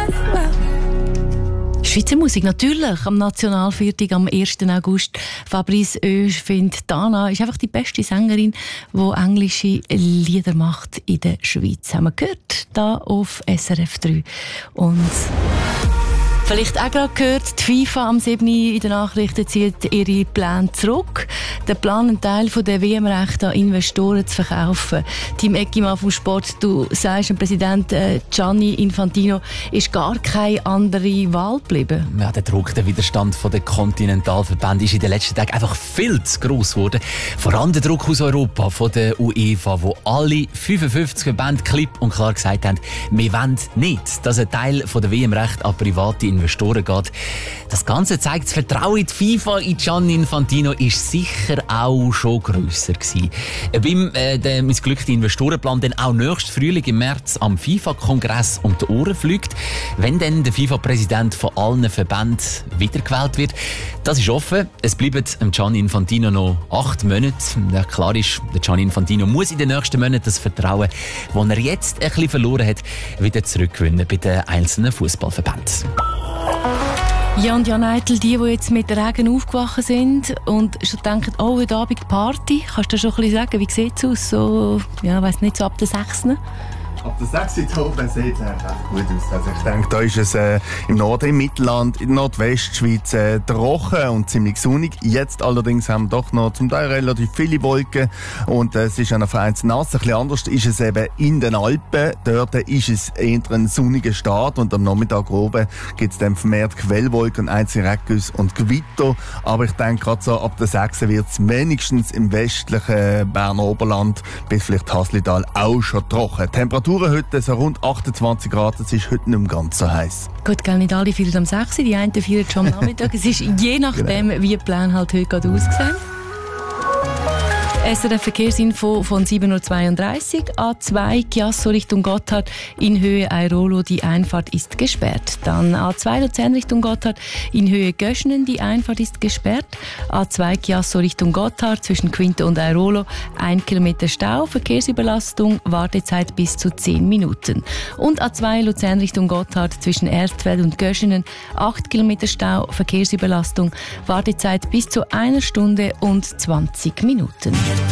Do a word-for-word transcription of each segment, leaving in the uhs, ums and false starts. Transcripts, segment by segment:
Schweizer Musik, natürlich. Am Nationalviertag am ersten August. Fabrice Oesch findet, Dana ist einfach die beste Sängerin, die englische Lieder macht in der Schweiz. Haben wir gehört, da auf S R F drei. Und vielleicht auch gerade gehört, die FIFA am siebten in den Nachrichten zieht ihre Pläne zurück. Der Plan, einen Teil der W M-Rechte an Investoren zu verkaufen. Tim Eckimann vom Sport, du sagst, dem Präsident äh, Gianni Infantino ist gar keine andere Wahl geblieben. Ja, der Druck, der Widerstand von der Kontinentalverbände ist in den letzten Tagen einfach viel zu gross geworden. Vor allem der Druck aus Europa, von der UEFA, wo alle fünfundfünfzig Verbände klipp und klar gesagt haben, wir wollen nicht, dass ein Teil der W M-Rechte an private Investoren geht. Das Ganze zeigt, das Vertrauen in die FIFA, in Gianni Infantino, ist sicher auch schon grösser gewesen. Ob ihm äh, der missglückte Investorenplan dann auch nächsten Frühling im März am FIFA-Kongress um die Ohren fliegt, wenn dann der FIFA-Präsident von allen Verbänden wiedergewählt wird. Das ist offen. Es bleiben Gianni Infantino noch acht Monate. Ja, klar ist, der Gianni Infantino muss in den nächsten Monaten das Vertrauen, das er jetzt ein bisschen verloren hat, wieder zurückgewinnen bei den einzelnen Fußballverbänden. Ja, und Jan Eitel, die, die jetzt mit Regen aufgewacht sind und schon denken, oh, heute Abend Party, kannst du schon ein bisschen sagen, wie sieht es aus? So, ja, weiss nicht, so ab der sechsten Ab der sechs Uhr oben sieht es eigentlich recht gut aus. Also ich denke, da ist es äh, im Norden, im Mittelland, in der Nordwestschweiz äh, trocken und ziemlich sonnig. Jetzt allerdings haben wir doch noch zum Teil relativ viele Wolken und äh, es ist auch vereinzelt nass. Ein bisschen anders ist es eben in den Alpen. Dort ist es eher ein sonniger Start und am Nachmittag oben gibt es dann vermehrt Quellwolken, einzelne Regenguss und Gewitter. Aber ich denke, gerade so ab der sechs wird es wenigstens im westlichen Berner Oberland bis vielleicht Haslital auch schon trocken. Temperatur heute so rund achtundzwanzig Grad, es ist heute nicht mehr ganz so heiß. Gut, gell, nicht alle feiern am sechs, die einen feiern schon am Nachmittag. Es ist je nachdem, genau, wie die Pläne halt heute gerade aussehen. S R F-Verkehrsinfo von sieben Uhr zweiunddreißig. A zwei Chiasso Richtung Gotthard in Höhe Airolo, die Einfahrt ist gesperrt. Dann A zwei Luzern Richtung Gotthard in Höhe Göschenen, die Einfahrt ist gesperrt. A zwei Chiasso Richtung Gotthard zwischen Quinte und Airolo, ein Kilometer Stau, Verkehrsüberlastung, Wartezeit bis zu zehn Minuten. Und A zwei Luzern Richtung Gotthard zwischen Erstfeld und Göschenen, acht Kilometer Stau, Verkehrsüberlastung, Wartezeit bis zu einer Stunde und zwanzig Minuten.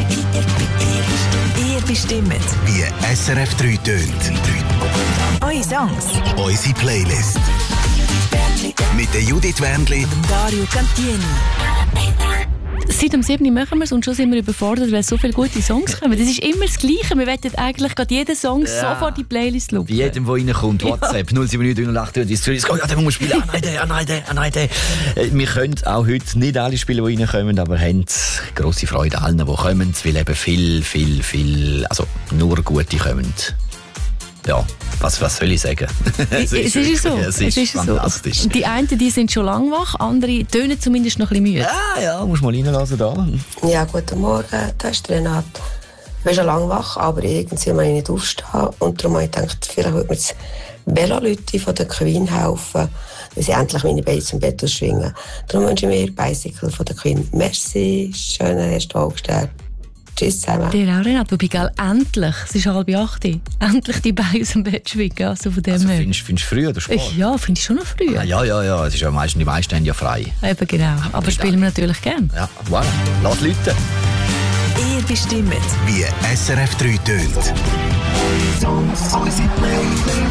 Ihr bestimmt, wie S R F drei tönt. eure Songs, Unsere Playlist. Mit der Judith Wendli, Dario Cantieni. Seit dem siebten machen wir es und schon sind wir überfordert, weil so viele gute Songs kommen. Das ist immer das Gleiche. Wir wollen eigentlich gerade jeden Song ja. sofort in die Playlist schauen. Bei jedem, der reinkommt, WhatsApp ja. null sieben neun null acht eins drei. Oh ja, den muss man spielen. Ah nein, den, ah nein, den, ah nein, den. Wir können auch heute nicht alle spielen, die reinkommen, aber haben grosse Freude an allen, die kommen, weil eben viel, viel, viel, also nur gute kommen. Ja, was, was soll ich sagen? es, ist es ist so. Es ist, es ist fantastisch. So. Die einen die sind schon lang wach, andere tönen zumindest noch ein bisschen müde. Ah, ja, musst mal reinlassen da. Ja, guten Morgen, da ist Renate. Ich bin schon lange wach, aber irgendwie muss ich nicht aufstehen. Und darum habe ich gedacht, vielleicht würde mir das Velo-Leute von der Queen helfen, dass ich endlich meine Beine zum Bett ausschwingen. Darum wünsche ich mir Bicycle von der Queen. Merci, schönen ersten August. Tschüss zusammen. Der auch, Renate, wobei, gell, endlich, es ist halb acht, endlich die Beine aus dem Bett schwingen. Also von dem also her. Findest du früh oder spät? Ja, finde ich schon noch früh. Ah, ja, ja, ja, es ist ja meistens, die meisten haben ja frei. Eben genau, aber spielen wir natürlich gerne. Ja, voilà, lass Leute. Ihr bestimmt, wie S R F drei tönt.